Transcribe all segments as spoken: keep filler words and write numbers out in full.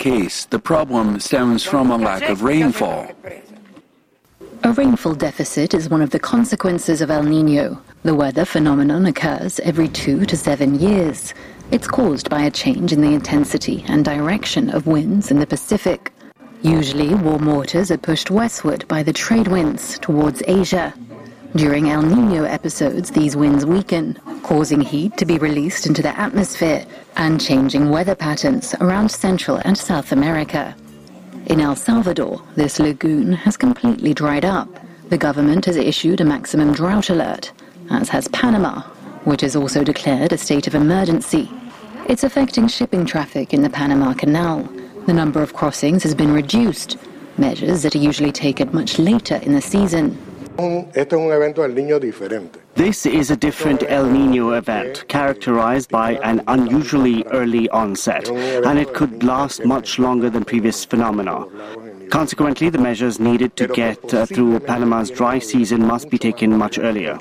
case, the problem stems from a lack of rainfall. A rainfall deficit is one of the consequences of El Niño. The weather phenomenon occurs every two to seven years. It's caused by a change in the intensity and direction of winds in the Pacific. Usually, warm waters are pushed westward by the trade winds towards Asia. During El Niño episodes, these winds weaken, causing heat to be released into the atmosphere and changing weather patterns around Central and South America. In El Salvador, this lagoon has completely dried up. The government has issued a maximum drought alert, as has Panama, which has also declared a state of emergency. It's affecting shipping traffic in the Panama Canal. The number of crossings has been reduced, measures that are usually taken much later in the season. This is a different El Niño event, characterized by an unusually early onset, and it could last much longer than previous phenomena. Consequently, the measures needed to get uh, through Panama's dry season must be taken much earlier.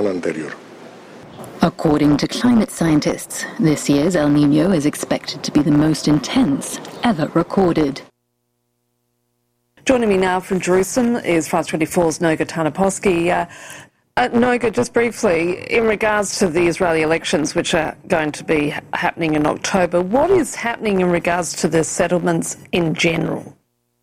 According to climate scientists, this year's El Niño is expected to be the most intense ever recorded. Joining me now from Jerusalem is France twenty-four's Noga Tarnaposky. Uh, uh, Noga, just briefly, in regards to the Israeli elections, which are going to be ha- happening in October, what is happening in regards to the settlements in general?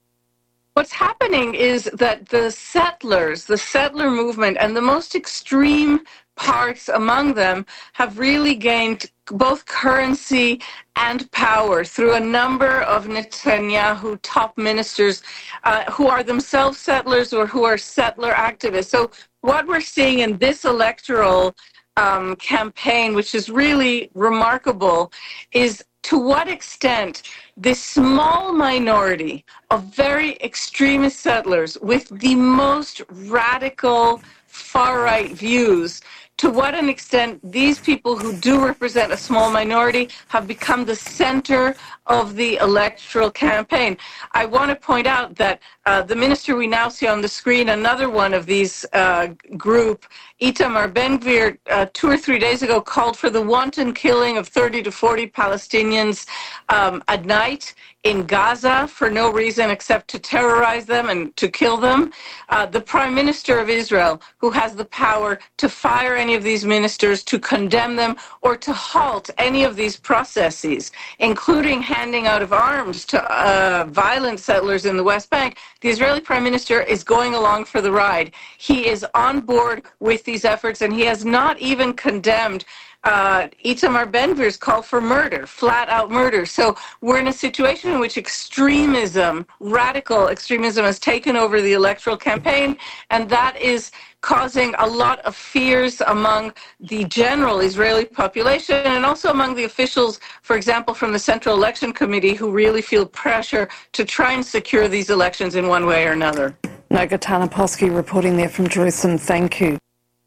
What's happening is that the settlers, the settler movement, and the most extreme parts among them have really gained both currency and power through a number of Netanyahu top ministers uh, who are themselves settlers or who are settler activists. So what we're seeing in this electoral um, campaign, which is really remarkable, is to what extent this small minority of very extremist settlers with the most radical far-right views, to what an extent these people who do represent a small minority have become the center of the electoral campaign. I want to point out that uh, the minister we now see on the screen, another one of these uh, group, Itamar Ben-Gvir, uh, two or three days ago called for the wanton killing of thirty to forty Palestinians um, at night in Gaza for no reason except to terrorize them and to kill them. Uh, the Prime Minister of Israel, who has the power to fire any of these ministers, to condemn them, or to halt any of these processes, including handing out of arms to uh, violent settlers in the West Bank, the Israeli Prime Minister is going along for the ride. He is on board with these efforts, and he has not even condemned Uh, Itamar Ben-Gvir's call for murder, flat-out murder. So we're in a situation in which extremism, radical extremism, has taken over the electoral campaign, and that is causing a lot of fears among the general Israeli population and also among the officials, for example, from the Central Election Committee, who really feel pressure to try and secure these elections in one way or another. Noga Tarnaposky reporting there from Jerusalem. Thank you.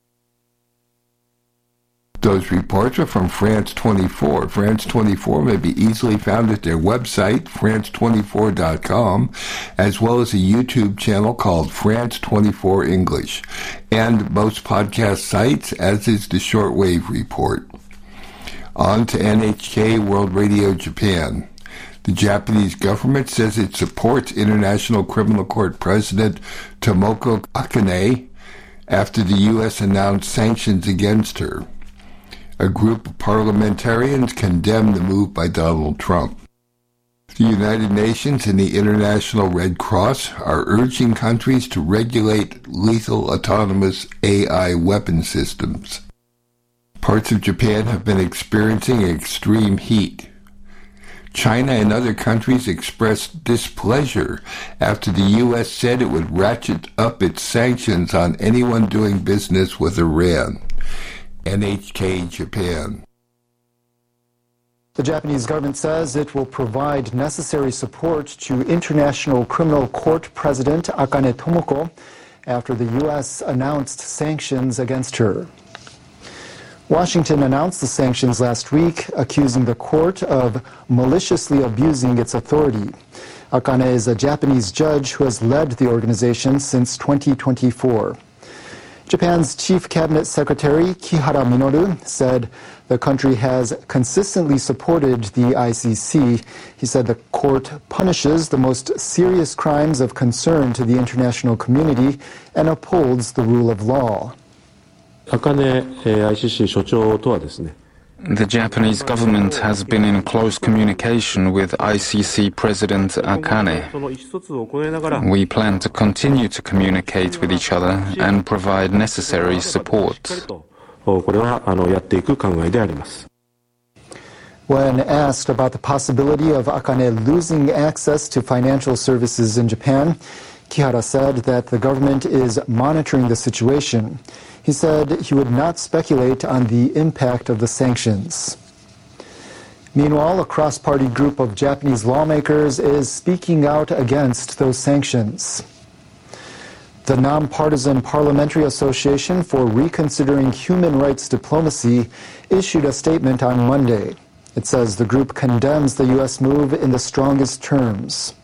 Those reports are from France twenty-four. France twenty-four may be easily found at their website, france twenty-four dot com, as well as a YouTube channel called France twenty-four English, and most podcast sites, as is the Shortwave Report. On to N H K World Radio Japan. The Japanese government says it supports International Criminal Court President Tomoko Akane after the U S announced sanctions against her. A group of parliamentarians condemned the move by Donald Trump. The United Nations and the International Red Cross are urging countries to regulate lethal autonomous A I weapon systems. Parts of Japan have been experiencing extreme heat. China and other countries expressed displeasure after the U S said it would ratchet up its sanctions on anyone doing business with Iran. N H K Japan. The Japanese government says it will provide necessary support to International Criminal Court President Akane Tomoko after the U S announced sanctions against her. Washington announced the sanctions last week, accusing the court of maliciously abusing its authority. Akane is a Japanese judge who has led the organization since twenty twenty-four. Japan's Chief Cabinet Secretary Kihara Minoru said the country has consistently supported the I C C. He said the court punishes the most serious crimes of concern to the international community and upholds the rule of law. The Japanese government has been in close communication with I C C President Akane. We plan to continue to communicate with each other and provide necessary support. When asked about the possibility of Akane losing access to financial services in Japan, Kihara said that the government is monitoring the situation. He said he would not speculate on the impact of the sanctions. Meanwhile, a cross-party group of Japanese lawmakers is speaking out against those sanctions. The Nonpartisan Parliamentary Association for Reconsidering Human Rights Diplomacy issued a statement on Monday. It says the group condemns the U S move in the strongest terms.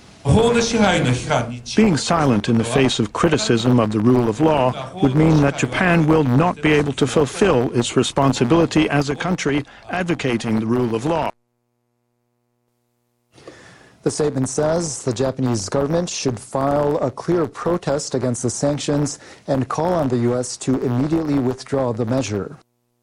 Being silent in the face of criticism of the rule of law would mean that Japan will not be able to fulfill its responsibility as a country advocating the rule of law. The statement says the Japanese government should file a clear protest against the sanctions and call on the U S to immediately withdraw the measure.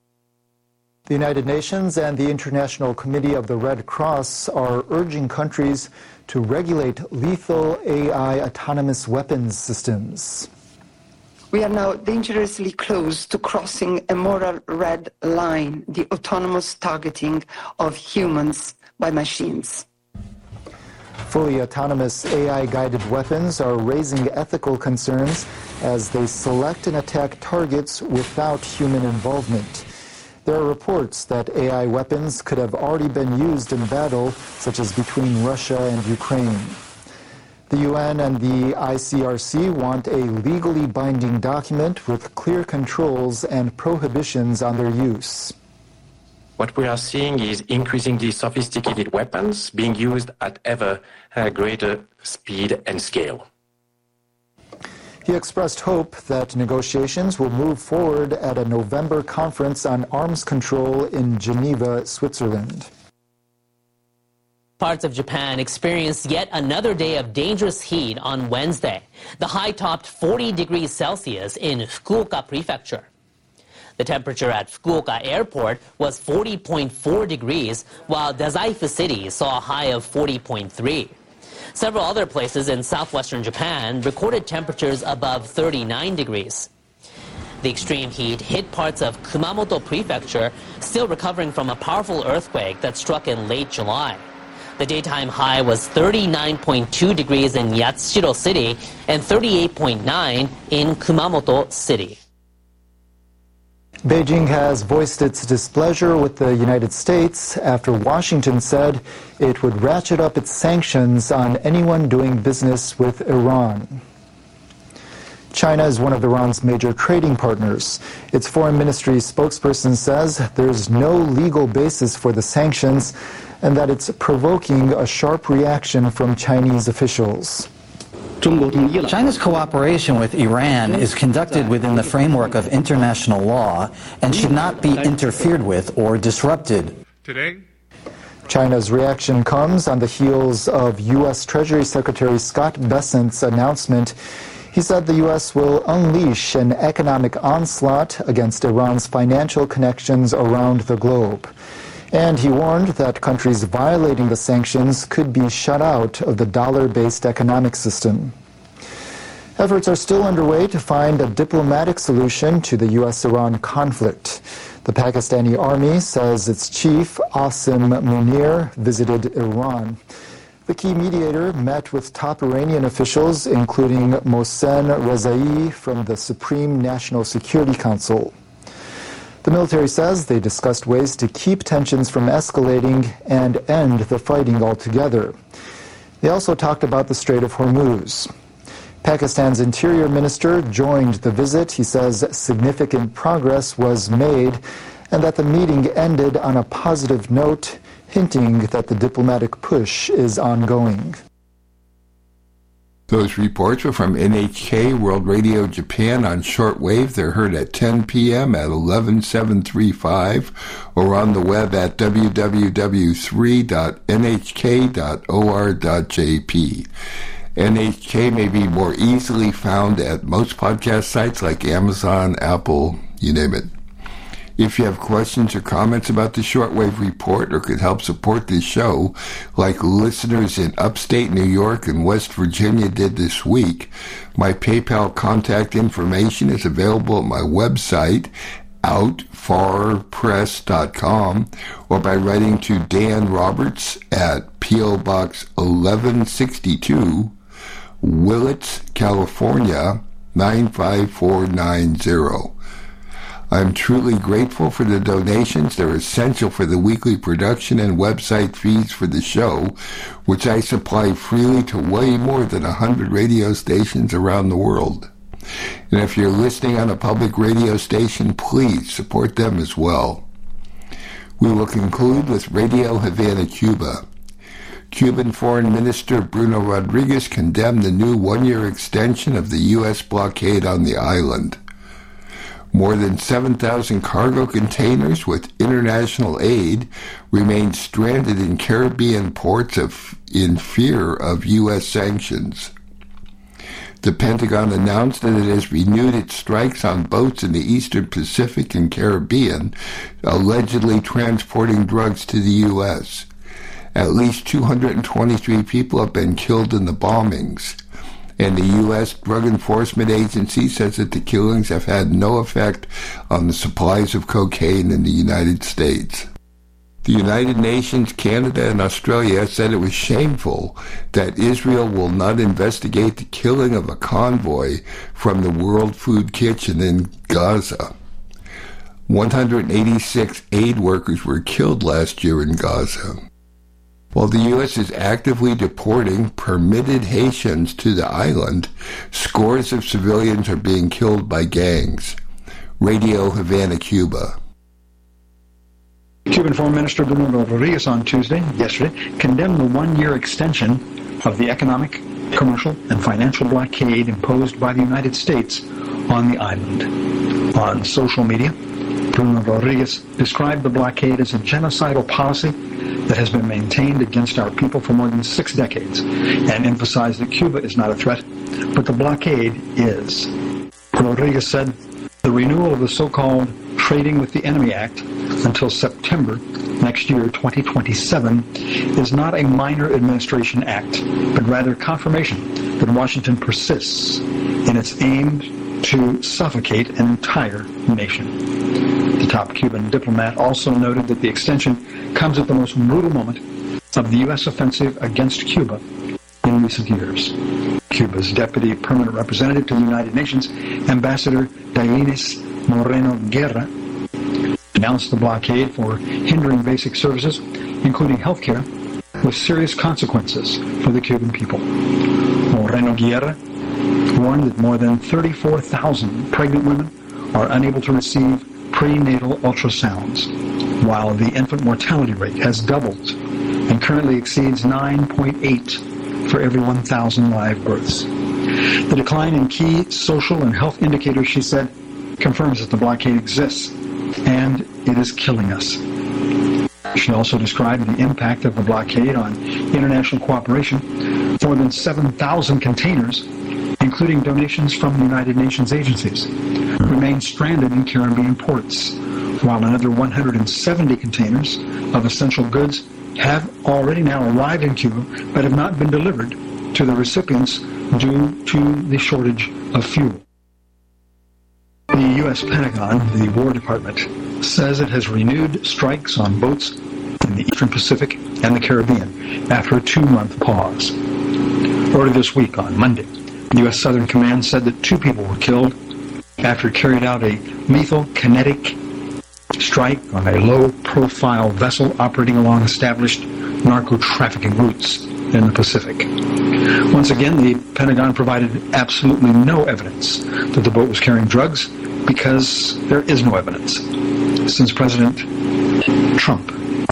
The United Nations and the International Committee of the Red Cross are urging countries to regulate lethal A I autonomous weapons systems. We are now dangerously close to crossing a moral red line, the autonomous targeting of humans by machines. Fully autonomous A I-guided weapons are raising ethical concerns as they select and attack targets without human involvement. There are reports that A I weapons could have already been used in battle, such as between Russia and Ukraine. The U N and the I C R C want a legally binding document with clear controls and prohibitions on their use. What we are seeing is increasingly sophisticated weapons being used at ever uh, greater speed and scale. He expressed hope that negotiations will move forward at a November conference on arms control in Geneva, Switzerland. Parts of Japan experienced yet another day of dangerous heat on Wednesday. The high topped forty degrees Celsius in Fukuoka Prefecture. The temperature at Fukuoka Airport was forty point four degrees, while Dazaifu City saw a high of forty point three. Several other places in southwestern Japan recorded temperatures above thirty-nine degrees. The extreme heat hit parts of Kumamoto Prefecture, still recovering from a powerful earthquake that struck in late July. The daytime high was thirty-nine point two degrees in Yatsushiro City and thirty-eight point nine in Kumamoto City. Beijing has voiced its displeasure with the United States after Washington said it would ratchet up its sanctions on anyone doing business with Iran. China is one of Iran's major trading partners. Its foreign ministry spokesperson says there's no legal basis for the sanctions and that it's provoking a sharp reaction from Chinese officials. China's cooperation with Iran is conducted within the framework of international law and should not be interfered with or disrupted. Today, China's reaction comes on the heels of U S Treasury Secretary Scott Bessent's announcement. He said the U S will unleash an economic onslaught against Iran's financial connections around the globe. And he warned that countries violating the sanctions could be shut out of the dollar-based economic system. Efforts are still underway to find a diplomatic solution to the U S Iran conflict. The Pakistani army says its chief, Asim Munir, visited Iran. The key mediator met with top Iranian officials, including Mohsen Rezai from the Supreme National Security Council. The military says they discussed ways to keep tensions from escalating and end the fighting altogether. They also talked about the Strait of Hormuz. Pakistan's interior minister joined the visit. He says significant progress was made and that the meeting ended on a positive note, hinting that the diplomatic push is ongoing. Those reports are from N H K World Radio Japan on shortwave. They're heard at ten p.m. at eleven seven thirty-five or on the web at w w w dot three dot n h k dot o r dot j p. N H K may be more easily found at most podcast sites like Amazon, Apple, you name it. If you have questions or comments about the Shortwave Report or could help support this show, like listeners in upstate New York and West Virginia did this week, my PayPal contact information is available at my website, out far press dot com, or by writing to Dan Roberts at P O Box eleven sixty-two, Willits, California, nine five four nine zero. I'm truly grateful for the donations. They're essential for the weekly production and website feeds for the show, which I supply freely to way more than one hundred radio stations around the world. And if you're listening on a public radio station, please support them as well. We will conclude with Radio Havana, Cuba. Cuban Foreign Minister Bruno Rodriguez condemned the new one-year extension of the U S blockade on the island. More than seven thousand cargo containers with international aid remain stranded in Caribbean ports of, in fear of U S sanctions. The Pentagon announced that it has renewed its strikes on boats in the Eastern Pacific and Caribbean, allegedly transporting drugs to the U S. At least two hundred twenty-three people have been killed in the bombings. And the U S Drug Enforcement Agency says that the killings have had no effect on the supplies of cocaine in the United States. The United Nations, Canada, and Australia said it was shameful that Israel will not investigate the killing of a convoy from the World Food Kitchen in Gaza. one hundred eighty-six aid workers were killed last year in Gaza. While the U S is actively deporting permitted Haitians to the island, scores of civilians are being killed by gangs. Radio Havana, Cuba. Cuban Foreign Minister Bruno Rodriguez on Tuesday, yesterday, condemned the one-year extension of the economic, commercial, and financial blockade imposed by the United States on the island. On social media, Bruno Rodriguez described the blockade as a genocidal policy that has been maintained against our people for more than six decades, and emphasized that Cuba is not a threat, but the blockade is. Rodriguez said, the renewal of the so-called Trading with the Enemy Act until September next year, twenty twenty-seven, is not a minor administration act, but rather confirmation that Washington persists in its aim to suffocate an entire nation. The top Cuban diplomat also noted that the extension comes at the most brutal moment of the U S offensive against Cuba in recent years. Cuba's deputy permanent representative to the United Nations, Ambassador Daenis Moreno Guerra, announced the blockade for hindering basic services, including health care, with serious consequences for the Cuban people. Moreno Guerra warned that more than thirty-four thousand pregnant women are unable to receive prenatal ultrasounds, while the infant mortality rate has doubled and currently exceeds nine point eight for every one thousand live births. The decline in key social and health indicators, she said, confirms that the blockade exists, and it is killing us. She also described the impact of the blockade on international cooperation. More than seven thousand containers, including donations from the United Nations agencies, remain stranded in Caribbean ports, while another one hundred seventy containers of essential goods have already now arrived in Cuba, but have not been delivered to the recipients due to the shortage of fuel. The U S Pentagon, the War Department, says it has renewed strikes on boats in the Eastern Pacific and the Caribbean after a two-month pause. Earlier this week, on Monday, the U S Southern Command said that two people were killed after it carried out a lethal kinetic strike on a low-profile vessel operating along established narco-trafficking routes in the Pacific. Once again, the Pentagon provided absolutely no evidence that the boat was carrying drugs, because there is no evidence. Since President Trump,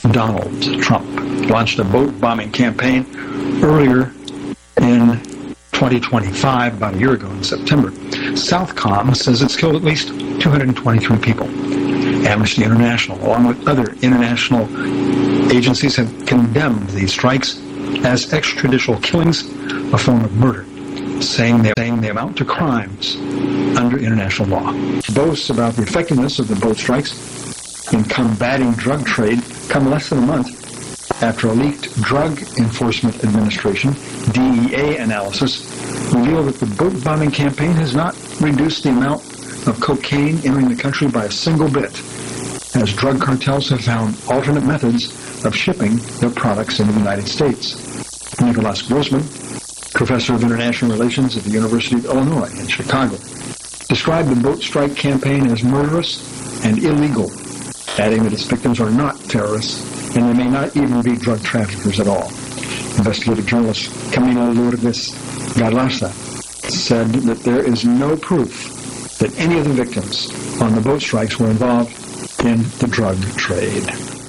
Donald Trump, launched a boat bombing campaign earlier in twenty twenty-five, about a year ago in September. Southcom says it's killed at least two hundred twenty-three people. Amnesty International, along with other international agencies, have condemned these strikes as extrajudicial killings, a form of murder, saying they, saying they amount to crimes under international law. Boasts about the effectiveness of the boat strikes in combating drug trade come less than a month after a leaked Drug Enforcement Administration, D E A analysis, revealed that the boat bombing campaign has not reduced the amount of cocaine entering the country by a single bit, as drug cartels have found alternate methods of shipping their products into the United States. Nicholas Grossman, professor of international relations at the University of Illinois in Chicago, described the boat strike campaign as murderous and illegal, adding that its victims are not terrorists and they may not even be drug traffickers at all. Investigative journalist Camilo Lourdes Garlaza said that there is no proof that any of the victims on the boat strikes were involved in the drug trade.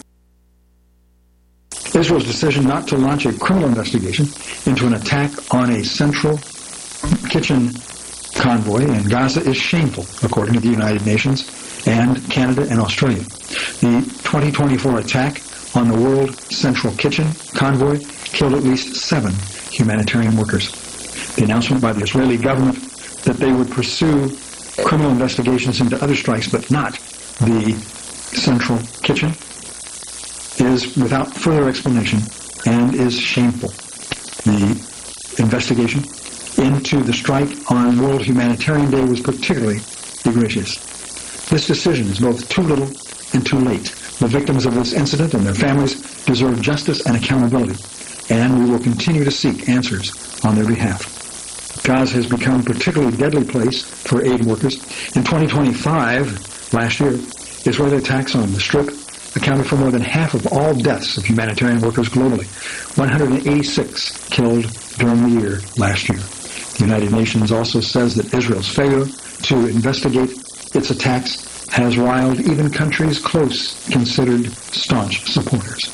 Israel's decision not to launch a criminal investigation into an attack on a central kitchen convoy in Gaza is shameful, according to the United Nations and Canada and Australia. The twenty twenty-four attack on the World Central Kitchen convoy killed at least seven humanitarian workers. The announcement by the Israeli government that they would pursue criminal investigations into other strikes but not the Central Kitchen is without further explanation and is shameful. The investigation into the strike on World Humanitarian Day was particularly egregious. This decision is both too little and too late. The victims of this incident and their families deserve justice and accountability, and we will continue to seek answers on their behalf. Gaza has become a particularly deadly place for aid workers. In twenty twenty-five, last year, Israeli attacks on the Strip accounted for more than half of all deaths of humanitarian workers globally, one hundred eighty-six killed during the year last year. The United Nations also says that Israel's failure to investigate its attacks has riled even countries close considered staunch supporters.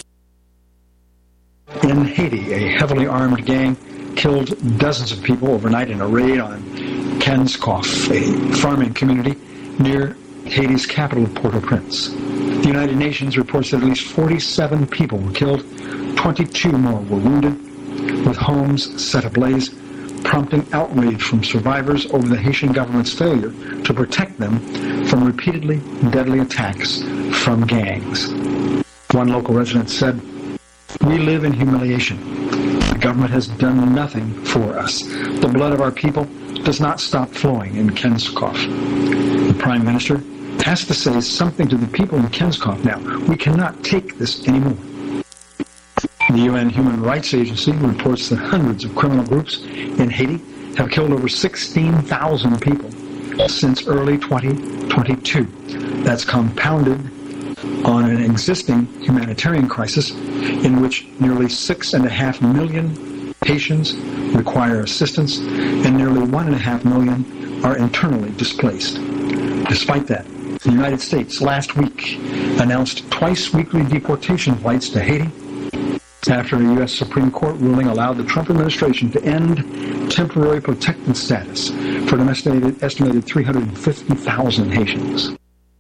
In Haiti, a heavily armed gang killed dozens of people overnight in a raid on Kenskoff, a farming community near Haiti's capital, Port-au-Prince. The United Nations reports that at least forty-seven people were killed, twenty-two more were wounded, with homes set ablaze, prompting outrage from survivors over the Haitian government's failure to protect them from repeatedly deadly attacks from gangs. One local resident said, "We live in humiliation. The government has done nothing for us. The blood of our people does not stop flowing in Kenskoff." The Prime Minister has to say something to the people in Kenskoff now. We cannot take this anymore. The U N Human Rights Agency reports that hundreds of criminal groups in Haiti have killed over sixteen thousand people since early twenty twenty-two. That's compounded on an existing humanitarian crisis in which nearly six and a half million Haitians require assistance and nearly one and a half million are internally displaced. Despite that, the United States last week announced twice-weekly deportation flights to Haiti after a U S Supreme Court ruling allowed the Trump administration to end temporary protected status for an estimated, estimated three hundred fifty thousand Haitians.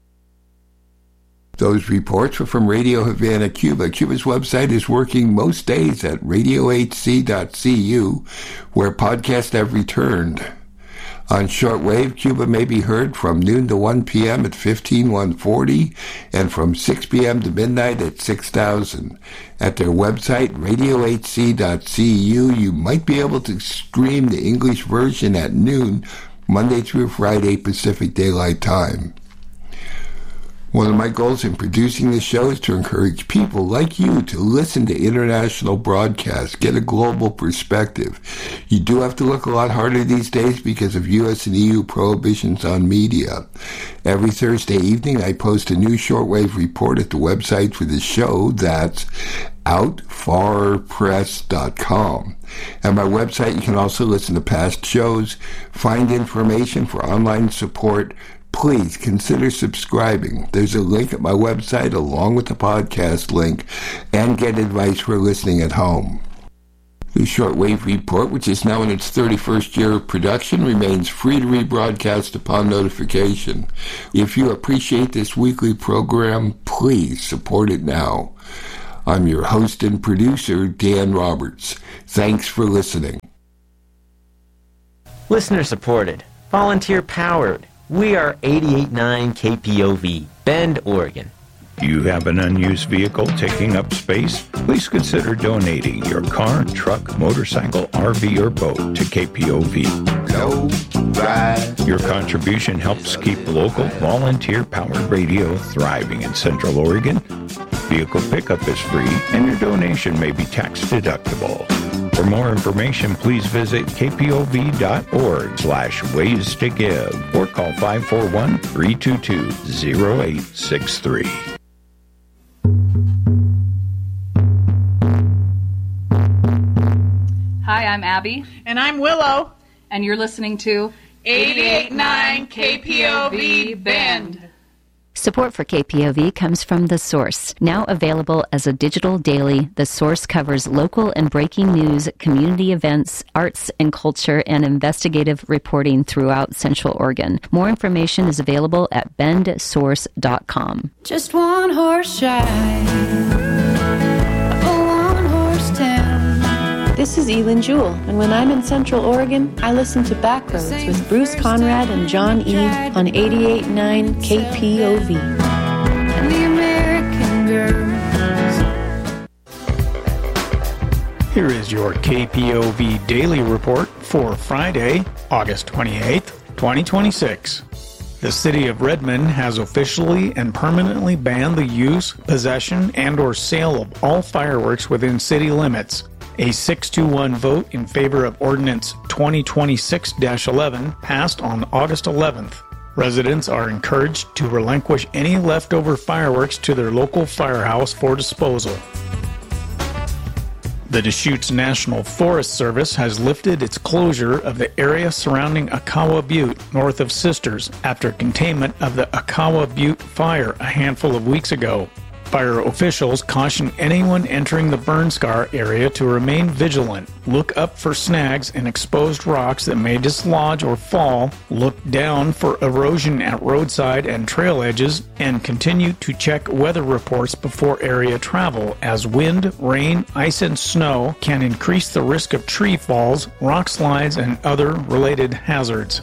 Those reports were from Radio Havana, Cuba. Cuba's website is working most days at radio h c dot c u, where podcasts have returned. On shortwave, Cuba may be heard from noon to one p.m. at fifteen one forty and from six p.m. to midnight at six thousand. At their website, radio h c dot c u, you might be able to stream the English version at noon, Monday through Friday, Pacific Daylight Time. One of my goals in producing this show is to encourage people like you to listen to international broadcasts, get a global perspective. You do have to look a lot harder these days because of U S and E U prohibitions on media. Every Thursday evening, I post a new shortwave report at the website for the show. That's out far press dot com. At my website, you can also listen to past shows, find information for online support. Please consider subscribing. There's a link at my website along with the podcast link, and get advice for listening at home. The Shortwave Report, which is now in its thirty-first year of production, remains free to rebroadcast upon notification. If you appreciate this weekly program, please support it now. I'm your host and producer, Dan Roberts. Thanks for listening. Listener supported, volunteer powered. We are eighty-eight point nine K P O V, Bend, Oregon. You have an unused vehicle taking up space? Please consider donating your car, truck, motorcycle, R V, or boat to K P O V. Go ride. Your contribution helps keep local volunteer-powered radio thriving in Central Oregon. Vehicle pickup is free, and your donation may be tax-deductible. For more information, please visit kpov.org slash ways to give or call five four one, three two two, zero eight six three. Hi, I'm Abby. And I'm Willow. And you're listening to eighty-eight point nine K P O V Bend. Support for K P O V comes from The Source. Now available as a digital daily, The Source covers local and breaking news, community events, arts and culture, and investigative reporting throughout Central Oregon. More information is available at bend source dot com. Just one horse ride, a one horse town. This is Elin Jewell, and when I'm in Central Oregon, I listen to Backroads with Bruce Conrad and John E. on eighty-eight point nine K P O V. And the American girls. Here is your K P O V Daily Report for Friday, August twenty-eighth, twenty twenty-six. The city of Redmond has officially and permanently banned the use, possession, and or sale of all fireworks within city limits. A six to one vote in favor of Ordinance twenty twenty-six dash eleven passed on August eleventh. Residents are encouraged to relinquish any leftover fireworks to their local firehouse for disposal. The Deschutes National Forest Service has lifted its closure of the area surrounding Akawa Butte north of Sisters after containment of the Akawa Butte fire a handful of weeks ago. Fire officials caution anyone entering the burn scar area to remain vigilant, look up for snags and exposed rocks that may dislodge or fall, look down for erosion at roadside and trail edges, and continue to check weather reports before area travel, as wind, rain, ice, and snow can increase the risk of tree falls, rock slides, and other related hazards.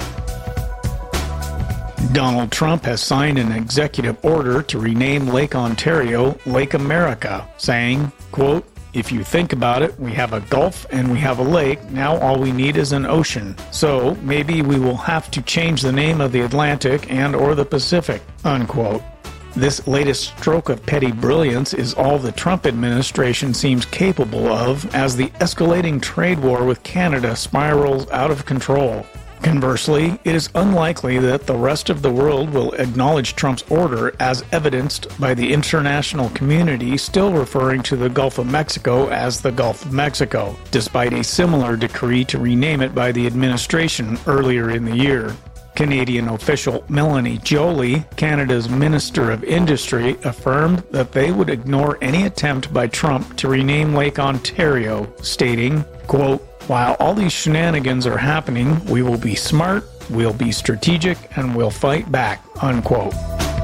Donald Trump has signed an executive order to rename Lake Ontario Lake America, saying, quote, "If you think about it, we have a gulf and we have a lake. Now all we need is an ocean. So maybe we will have to change the name of the Atlantic and or the Pacific," unquote. This latest stroke of petty brilliance is all the Trump administration seems capable of as the escalating trade war with Canada spirals out of control. Conversely, it is unlikely that the rest of the world will acknowledge Trump's order, as evidenced by the international community still referring to the Gulf of Mexico as the Gulf of Mexico, despite a similar decree to rename it by the administration earlier in the year. Canadian official Melanie Joly, Canada's Minister of Industry, affirmed that they would ignore any attempt by Trump to rename Lake Ontario, stating, quote, "While all these shenanigans are happening, we will be smart, we'll be strategic, and we'll fight back," unquote.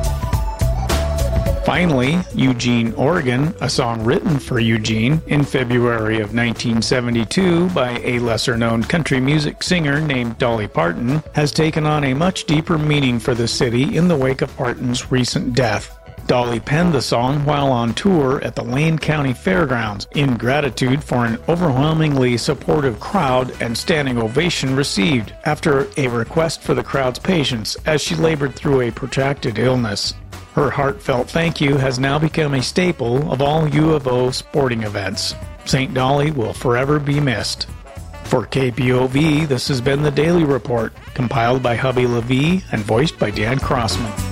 Finally, Eugene, Oregon, a song written for Eugene in February of nineteen seventy-two by a lesser-known country music singer named Dolly Parton, has taken on a much deeper meaning for the city in the wake of Parton's recent death. Dolly penned the song while on tour at the Lane County Fairgrounds in gratitude for an overwhelmingly supportive crowd and standing ovation received after a request for the crowd's patience as she labored through a protracted illness. Her heartfelt thank you has now become a staple of all U of O sporting events. Saint Dolly will forever be missed. For K P O V, this has been the Daily Report, compiled by Hubby LeVie and voiced by Dan Crossman.